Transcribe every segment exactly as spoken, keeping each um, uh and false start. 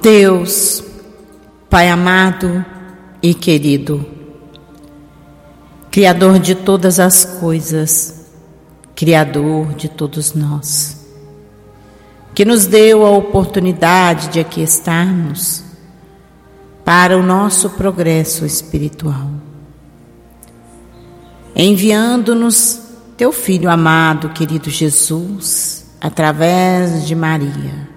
Deus, Pai amado e querido, Criador de todas as coisas, Criador de todos nós, que nos deu a oportunidade de aqui estarmos para o nosso progresso espiritual, enviando-nos Teu Filho amado, querido Jesus, através de Maria.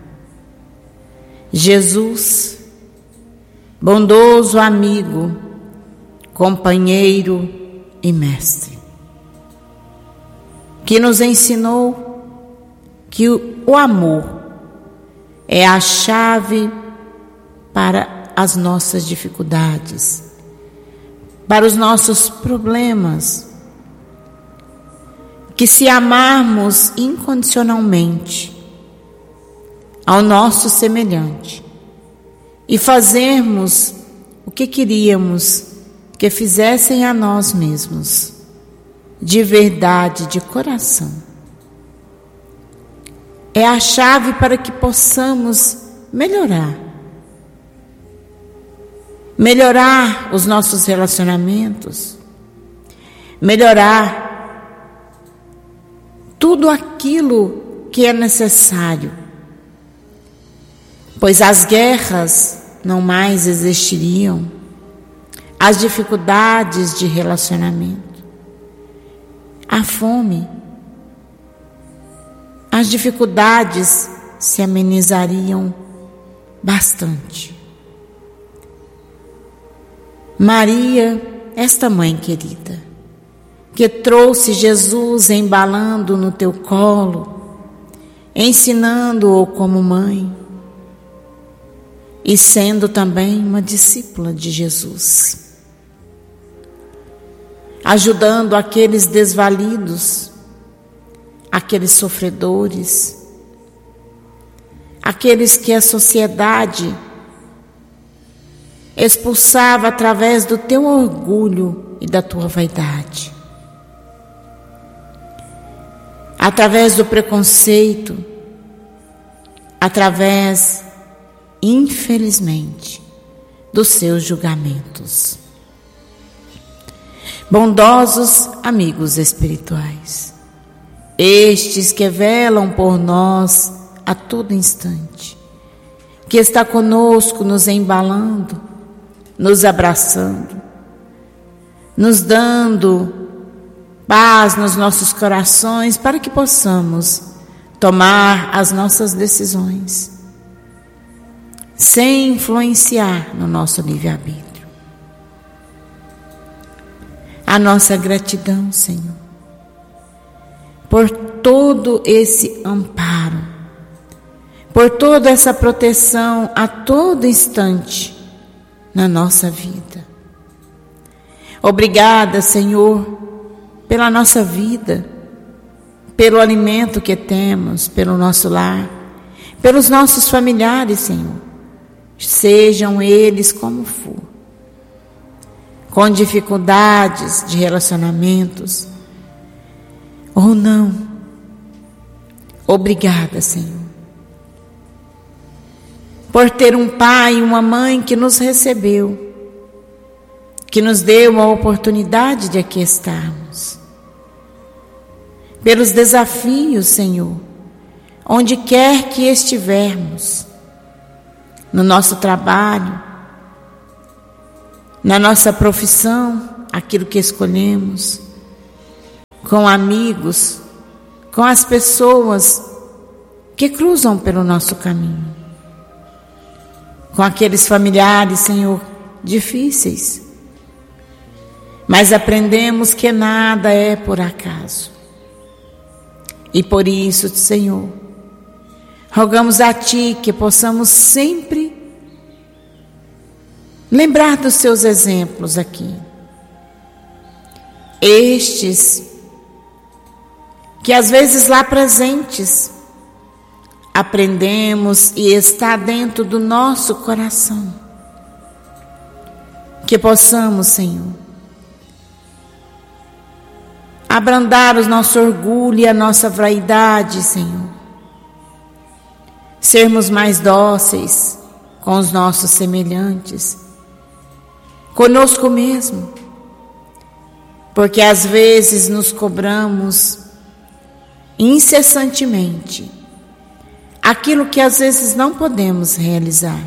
Jesus, bondoso amigo, companheiro e mestre, que nos ensinou que o amor é a chave para as nossas dificuldades, para os nossos problemas, que se amarmos incondicionalmente ao nosso semelhante e fazermos o que queríamos que fizessem a nós mesmos, de verdade, de coração, é a chave para que possamos melhorar. Melhorar os nossos relacionamentos, melhorar tudo aquilo que é necessário, pois as guerras não mais existiriam, as dificuldades de relacionamento, a fome, as dificuldades se amenizariam bastante. Maria, esta mãe querida, que trouxe Jesus embalando no teu colo, ensinando-o como mãe, e sendo também uma discípula de Jesus, ajudando aqueles desvalidos, aqueles sofredores, aqueles que a sociedade expulsava através do teu orgulho e da tua vaidade, através do preconceito, através, infelizmente, dos seus julgamentos. Bondosos amigos espirituais, estes que velam por nós a todo instante, que está conosco nos embalando, nos abraçando, nos dando paz nos nossos corações para que possamos tomar as nossas decisões sem influenciar no nosso livre-arbítrio. A nossa gratidão, Senhor, por todo esse amparo, por toda essa proteção a todo instante na nossa vida. Obrigada, Senhor, pela nossa vida, pelo alimento que temos, pelo nosso lar, pelos nossos familiares, Senhor, sejam eles como for, com dificuldades de relacionamentos ou não. Obrigada, Senhor, por ter um pai e uma mãe que nos recebeu, que nos deu a oportunidade de aqui estarmos, pelos desafios, Senhor, onde quer que estivermos, no nosso trabalho, na nossa profissão, aquilo que escolhemos, com amigos, com as pessoas que cruzam pelo nosso caminho, com aqueles familiares, Senhor, difíceis, mas aprendemos que nada é por acaso. E por isso, Senhor, rogamos a Ti que possamos sempre lembrar dos Seus exemplos aqui. Estes que às vezes lá presentes aprendemos e está dentro do nosso coração. Que possamos, Senhor, abrandar o nosso orgulho e a nossa vaidade, Senhor. Sermos mais dóceis, com os nossos semelhantes, conosco mesmo, porque às vezes nos cobramos incessantemente aquilo que às vezes não podemos realizar.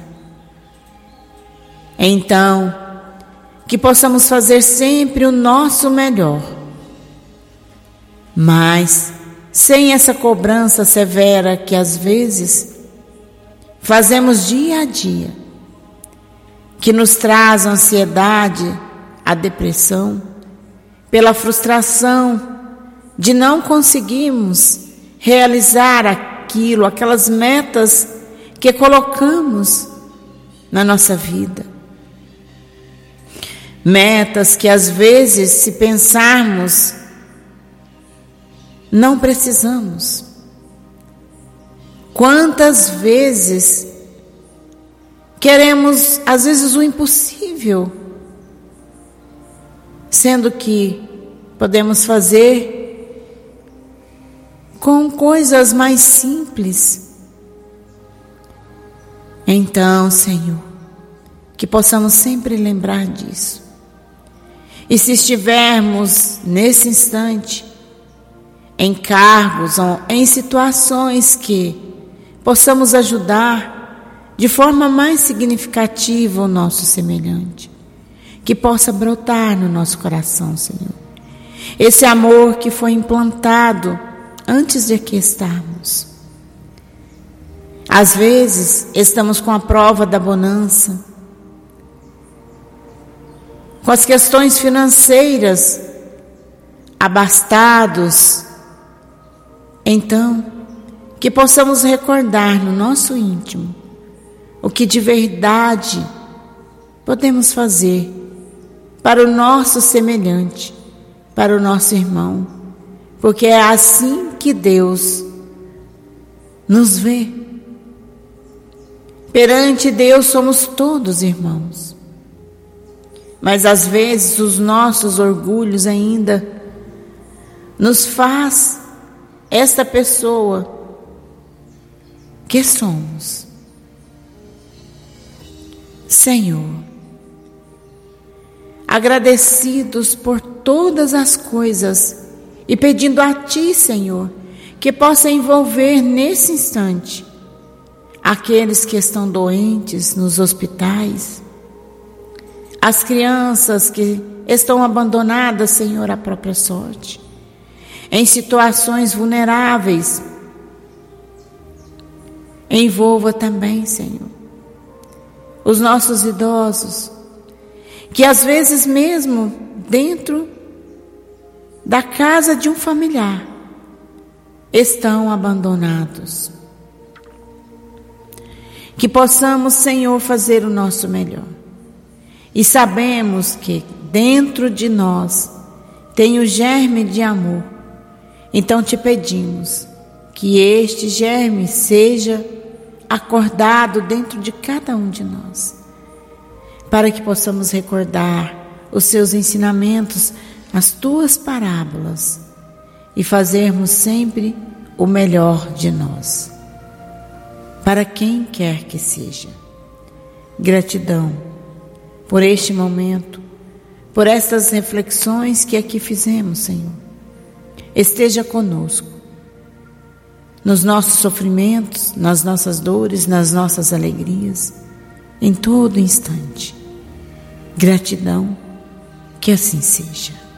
Então, que possamos fazer sempre o nosso melhor, mas sem essa cobrança severa que às vezes fazemos dia a dia, que nos traz a ansiedade, a depressão, pela frustração de não conseguirmos realizar aquilo, aquelas metas que colocamos na nossa vida. Metas que às vezes, se pensarmos, não precisamos. Quantas vezes queremos, às vezes, o impossível, sendo que podemos fazer com coisas mais simples. Então, Senhor, que possamos sempre lembrar disso. E se estivermos nesse instante em cargos ou em situações que possamos ajudar de forma mais significativa o nosso semelhante, que possa brotar no nosso coração, Senhor, esse amor que foi implantado antes de aqui estarmos. Às vezes estamos com a prova da bonança, com as questões financeiras, abastados. Então, que possamos recordar no nosso íntimo o que de verdade podemos fazer para o nosso semelhante, para o nosso irmão, porque é assim que Deus nos vê. Perante Deus somos todos irmãos, mas às vezes os nossos orgulhos ainda nos faz esta pessoa que somos. Senhor, agradecidos por todas as coisas e pedindo a Ti, Senhor, que possa envolver nesse instante aqueles que estão doentes nos hospitais, as crianças que estão abandonadas, Senhor, à própria sorte, em situações vulneráveis. Envolva também, Senhor, os nossos idosos, que às vezes mesmo dentro da casa de um familiar estão abandonados. Que possamos, Senhor, fazer o nosso melhor. E sabemos que dentro de nós tem o germe de amor. Então te pedimos que este germe seja acordado dentro de cada um de nós, para que possamos recordar os seus ensinamentos, as tuas parábolas, e fazermos sempre o melhor de nós, para quem quer que seja. Gratidão por este momento, por estas reflexões que aqui fizemos, Senhor. Esteja conosco, nos nossos sofrimentos, nas nossas dores, nas nossas alegrias, em todo instante. Gratidão, que assim seja.